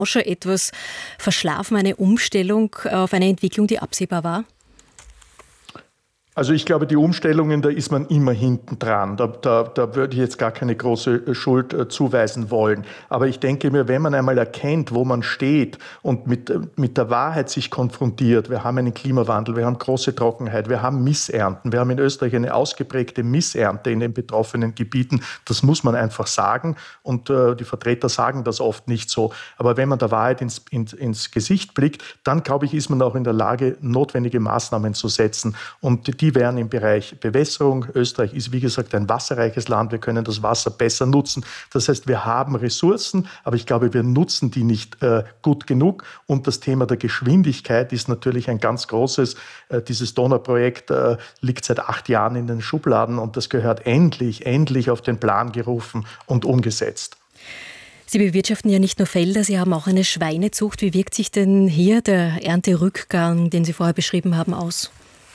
auch schon etwas verschlafen, eine Umstellung auf eine Entwicklung, die absehbar war? Also ich glaube, die Umstellungen, da ist man immer hinten dran. Da würde ich jetzt gar keine große Schuld zuweisen wollen. Aber ich denke mir, wenn man einmal erkennt, wo man steht und mit der Wahrheit sich konfrontiert, wir haben einen Klimawandel, wir haben große Trockenheit, wir haben Missernten, wir haben in Österreich eine ausgeprägte Missernte in den betroffenen Gebieten, das muss man einfach sagen. Und die Vertreter sagen das oft nicht so. Aber wenn man der Wahrheit ins Gesicht blickt, dann, glaube ich, ist man auch in der Lage, notwendige Maßnahmen zu setzen. Und die wären im Bereich Bewässerung. Österreich ist, wie gesagt, ein wasserreiches Land. Wir können das Wasser besser nutzen. Das heißt, wir haben Ressourcen, aber ich glaube, wir nutzen die nicht gut genug. Und das Thema der Geschwindigkeit ist natürlich ein ganz großes. Dieses Donauprojekt liegt seit 8 Jahren in den Schubladen und das gehört endlich auf den Plan gerufen und umgesetzt. Sie bewirtschaften ja nicht nur Felder, Sie haben auch eine Schweinezucht. Wie wirkt sich denn hier der Ernterückgang, den Sie vorher beschrieben haben, aus?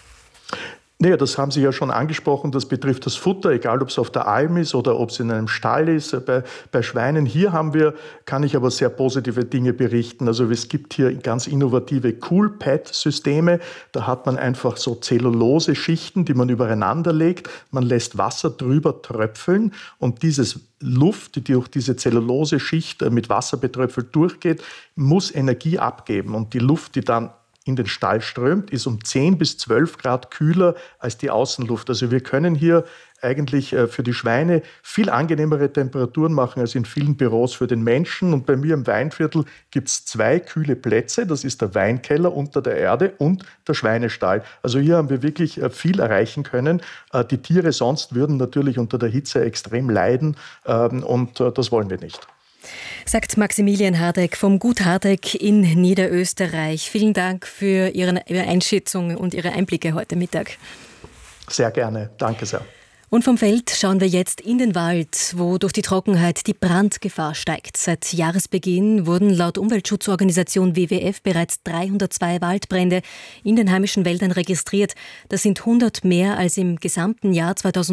Naja, das haben Sie ja schon angesprochen, das betrifft das Futter, egal ob es auf der Alm ist oder ob es in einem Stall ist. Bei Schweinen hier kann ich aber sehr positive Dinge berichten. Also es gibt hier ganz innovative Cool-Pad-Systeme. Da hat man einfach so Zellulose-Schichten, die man übereinander legt. Man lässt Wasser drüber tröpfeln und dieses Luft, die durch diese Zellulose-Schicht mit Wasser betröpfelt durchgeht, muss Energie abgeben. Und die Luft, die dann in den Stall strömt, ist um 10 bis 12 Grad kühler als die Außenluft. Also wir können hier eigentlich für die Schweine viel angenehmere Temperaturen machen als in vielen Büros für den Menschen. Und bei mir im Weinviertel gibt es 2 kühle Plätze. Das ist der Weinkeller unter der Erde und der Schweinestall. Also hier haben wir wirklich viel erreichen können. Die Tiere sonst würden natürlich unter der Hitze extrem leiden und das wollen wir nicht. Sagt Maximilian Hardegg vom Gut Hardegg in Niederösterreich. Vielen Dank für Ihre Einschätzung und Ihre Einblicke heute Mittag. Sehr gerne. Danke sehr. Und vom Feld schauen wir jetzt in den Wald, wo durch die Trockenheit die Brandgefahr steigt. Seit Jahresbeginn wurden laut Umweltschutzorganisation WWF bereits 302 Waldbrände in den heimischen Wäldern registriert. Das sind 100 mehr als im gesamten Jahr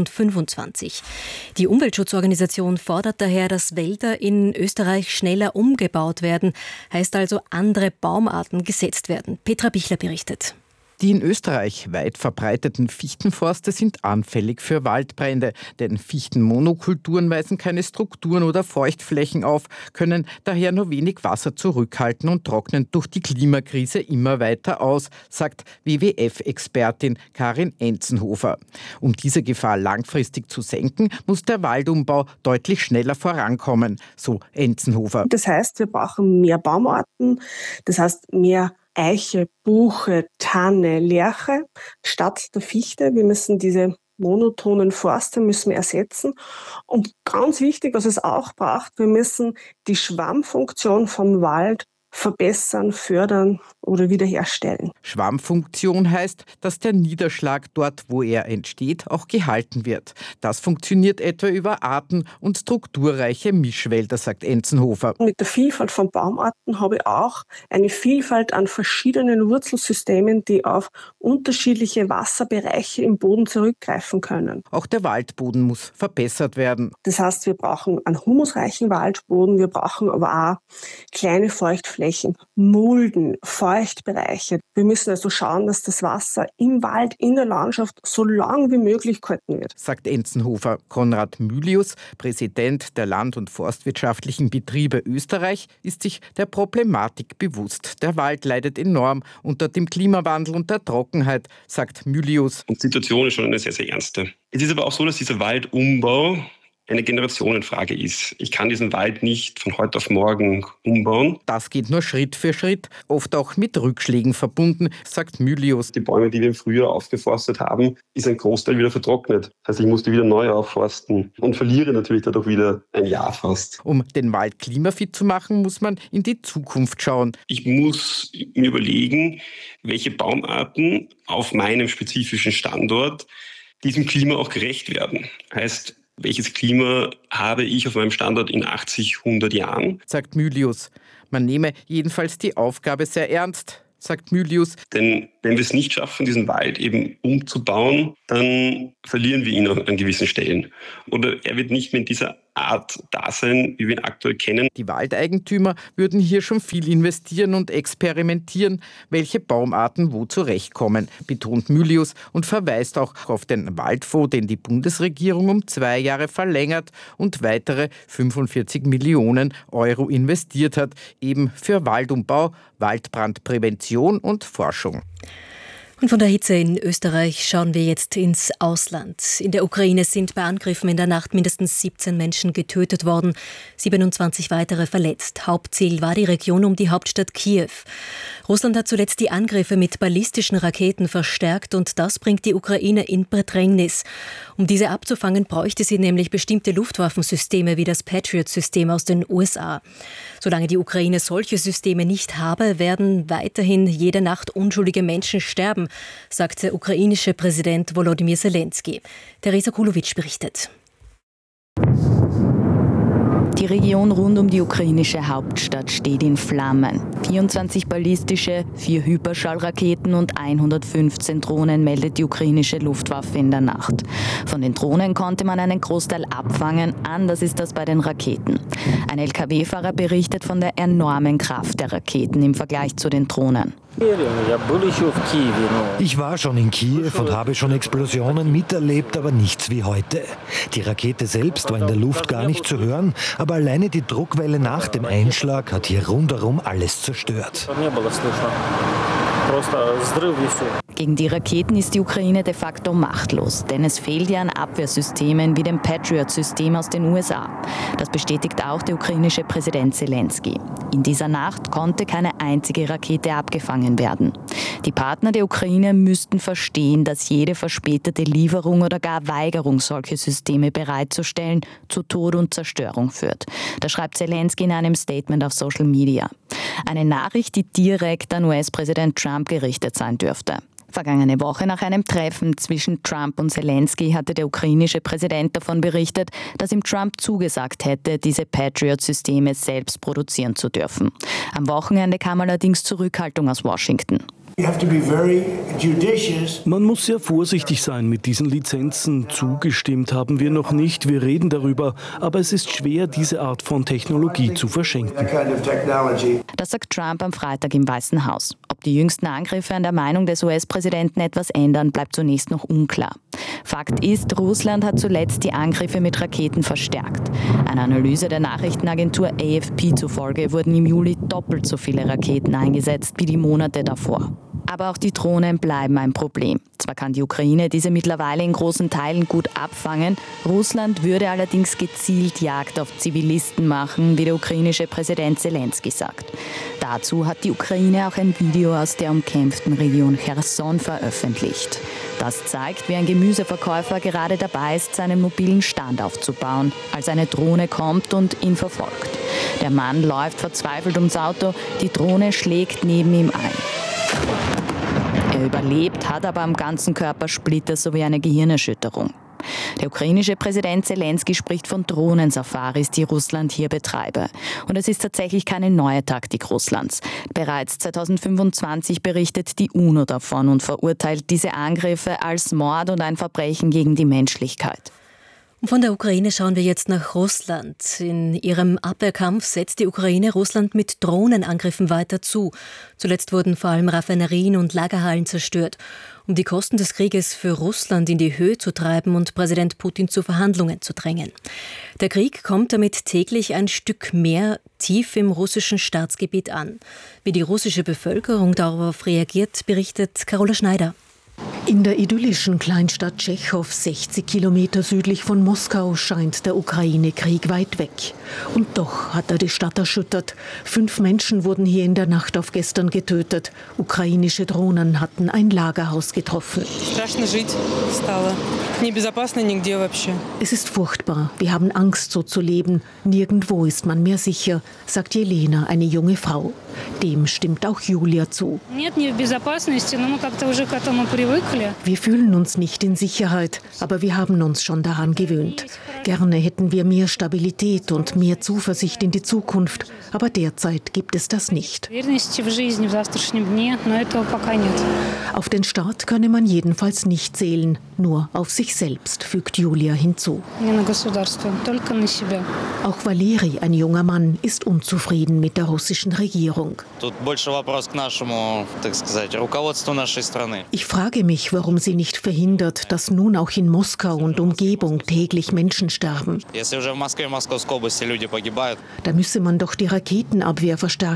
2025. Die Umweltschutzorganisation fordert daher, dass Wälder in Österreich schneller umgebaut werden. Heißt also, andere Baumarten gesetzt werden. Petra Bichler berichtet. Die in Österreich weit verbreiteten Fichtenforste sind anfällig für Waldbrände, denn Fichtenmonokulturen weisen keine Strukturen oder Feuchtflächen auf, können daher nur wenig Wasser zurückhalten und trocknen durch die Klimakrise immer weiter aus, sagt WWF-Expertin Karin Enzenhofer. Um diese Gefahr langfristig zu senken, muss der Waldumbau deutlich schneller vorankommen, so Enzenhofer. Das heißt, wir brauchen mehr Baumarten, das heißt mehr Eiche, Buche, Tanne, Lärche statt der Fichte. Wir müssen diese monotonen Forste ersetzen. Und ganz wichtig, was es auch braucht, wir müssen die Schwammfunktion vom Wald verbessern, fördern oder wiederherstellen. Schwammfunktion heißt, dass der Niederschlag dort, wo er entsteht, auch gehalten wird. Das funktioniert etwa über arten- und strukturreiche Mischwälder, sagt Enzenhofer. Mit der Vielfalt von Baumarten habe ich auch eine Vielfalt an verschiedenen Wurzelsystemen, die auf unterschiedliche Wasserbereiche im Boden zurückgreifen können. Auch der Waldboden muss verbessert werden. Das heißt, wir brauchen einen humusreichen Waldboden, wir brauchen aber auch kleine Feuchtflächen, Mulden, Feuchtbereiche. Wir müssen also schauen, dass das Wasser im Wald, in der Landschaft so lang wie möglich gehalten wird. Sagt Enzenhofer. Konrad Mylius, Präsident der Land- und Forstwirtschaftlichen Betriebe Österreich, ist sich der Problematik bewusst. Der Wald leidet enorm unter dem Klimawandel und der Trockenheit, sagt Mylius. Die Situation ist schon eine sehr, sehr ernste. Es ist aber auch so, dass dieser Waldumbau eine Generationenfrage ist. Ich kann diesen Wald nicht von heute auf morgen umbauen. Das geht nur Schritt für Schritt, oft auch mit Rückschlägen verbunden, sagt Mylius. Die Bäume, die wir im Frühjahr aufgeforstet haben, ist ein Großteil wieder vertrocknet. Das heißt, ich musste wieder neu aufforsten und verliere natürlich dadurch wieder ein Jahr fast. Um den Wald klimafit zu machen, muss man in die Zukunft schauen. Ich muss mir überlegen, welche Baumarten auf meinem spezifischen Standort diesem Klima auch gerecht werden. Heißt, welches Klima habe ich auf meinem Standort in 80, 100 Jahren? Sagt Mylius. Man nehme jedenfalls die Aufgabe sehr ernst, sagt Mylius. Denn wenn wir es nicht schaffen, diesen Wald eben umzubauen, dann verlieren wir ihn an gewissen Stellen. Oder er wird nicht mehr in dieser Art da sein, wie wir ihn aktuell kennen. Die Waldeigentümer würden hier schon viel investieren und experimentieren, welche Baumarten wo zurechtkommen, betont Mylius und verweist auch auf den Waldfonds, den die Bundesregierung um 2 Jahre verlängert und weitere 45 Millionen Euro investiert hat, eben für Waldumbau, Waldbrandprävention und Forschung. Und von der Hitze in Österreich schauen wir jetzt ins Ausland. In der Ukraine sind bei Angriffen in der Nacht mindestens 17 Menschen getötet worden, 27 weitere verletzt. Hauptziel war die Region um die Hauptstadt Kiew. Russland hat zuletzt die Angriffe mit ballistischen Raketen verstärkt und das bringt die Ukraine in Bedrängnis. Um diese abzufangen, bräuchte sie nämlich bestimmte Luftwaffensysteme wie das Patriot-System aus den USA. Solange die Ukraine solche Systeme nicht habe, werden weiterhin jede Nacht unschuldige Menschen sterben, sagt der ukrainische Präsident Volodymyr Zelensky. Teresa Kulowitsch berichtet. Die Region rund um die ukrainische Hauptstadt steht in Flammen. 24 ballistische, 4 Hyperschallraketen und 115 Drohnen meldet die ukrainische Luftwaffe in der Nacht. Von den Drohnen konnte man einen Großteil abfangen, anders ist das bei den Raketen. Ein LKW-Fahrer berichtet von der enormen Kraft der Raketen im Vergleich zu den Drohnen. Ich war schon in Kiew und habe schon Explosionen miterlebt, aber nichts wie heute. Die Rakete selbst war in der Luft gar nicht zu hören, aber alleine die Druckwelle nach dem Einschlag hat hier rundherum alles zerstört. Gegen die Raketen ist die Ukraine de facto machtlos, denn es fehlt ja an Abwehrsystemen wie dem Patriot-System aus den USA. Das bestätigt auch der ukrainische Präsident Zelensky. In dieser Nacht konnte keine einzige Rakete abgefangen werden. Die Partner der Ukraine müssten verstehen, dass jede verspätete Lieferung oder gar Weigerung, solche Systeme bereitzustellen, zu Tod und Zerstörung führt. Das schreibt Zelensky in einem Statement auf Social Media. Eine Nachricht, die direkt an US-Präsident Trump gerichtet sein dürfte. Vergangene Woche nach einem Treffen zwischen Trump und Zelensky hatte der ukrainische Präsident davon berichtet, dass ihm Trump zugesagt hätte, diese Patriot-Systeme selbst produzieren zu dürfen. Am Wochenende kam allerdings Zurückhaltung aus Washington. Man muss sehr vorsichtig sein mit diesen Lizenzen. Zugestimmt haben wir noch nicht, wir reden darüber, aber es ist schwer, diese Art von Technologie zu verschenken. Das sagt Trump am Freitag im Weißen Haus. Ob die jüngsten Angriffe an der Meinung des US-Präsidenten etwas ändern, bleibt zunächst noch unklar. Fakt ist, Russland hat zuletzt die Angriffe mit Raketen verstärkt. Einer Analyse der Nachrichtenagentur AFP zufolge wurden im Juli doppelt so viele Raketen eingesetzt wie die Monate davor. Aber auch die Drohnen bleiben ein Problem. Zwar kann die Ukraine diese mittlerweile in großen Teilen gut abfangen, Russland würde allerdings gezielt Jagd auf Zivilisten machen, wie der ukrainische Präsident Zelensky sagt. Dazu hat die Ukraine auch ein Video aus der umkämpften Region Cherson veröffentlicht. Das zeigt, wie ein Gemüseverkäufer gerade dabei ist, seinen mobilen Stand aufzubauen, als eine Drohne kommt und ihn verfolgt. Der Mann läuft verzweifelt ums Auto, die Drohne schlägt neben ihm ein. Er überlebt, hat aber am ganzen Körper Splitter sowie eine Gehirnerschütterung. Der ukrainische Präsident Zelensky spricht von Drohnensafaris, die Russland hier betreibe. Und es ist tatsächlich keine neue Taktik Russlands. Bereits 2025 berichtet die UNO davon und verurteilt diese Angriffe als Mord und ein Verbrechen gegen die Menschlichkeit. Von der Ukraine schauen wir jetzt nach Russland. In ihrem Abwehrkampf setzt die Ukraine Russland mit Drohnenangriffen weiter zu. Zuletzt wurden vor allem Raffinerien und Lagerhallen zerstört. Um die Kosten des Krieges für Russland in die Höhe zu treiben und Präsident Putin zu Verhandlungen zu drängen. Der Krieg kommt damit täglich ein Stück mehr tief im russischen Staatsgebiet an. Wie die russische Bevölkerung darauf reagiert, berichtet Carola Schneider. In der idyllischen Kleinstadt Tschechow, 60 Kilometer südlich von Moskau, scheint der Ukraine-Krieg weit weg. Und doch hat er die Stadt erschüttert. 5 Menschen wurden hier in der Nacht auf gestern getötet. Ukrainische Drohnen hatten ein Lagerhaus getroffen. Es ist furchtbar. Wir haben Angst, so zu leben. Nirgendwo ist man mehr sicher, sagt Jelena, eine junge Frau. Dem stimmt auch Julia zu. Wir fühlen uns nicht in Sicherheit, aber wir haben uns schon daran gewöhnt. Gerne hätten wir mehr Stabilität und mehr Zuversicht in die Zukunft, aber derzeit gibt es das nicht. Auf den Staat könne man jedenfalls nicht zählen, nur auf sich selbst, fügt Julia hinzu. Auch Valeri, ein junger Mann, ist unzufrieden mit der russischen Regierung. Ich frage mich, warum sie nicht verhindert, dass nun auch in Moskau und Umgebung täglich Menschen sterben. Da müsse man doch die Raketenabwehr verstärken.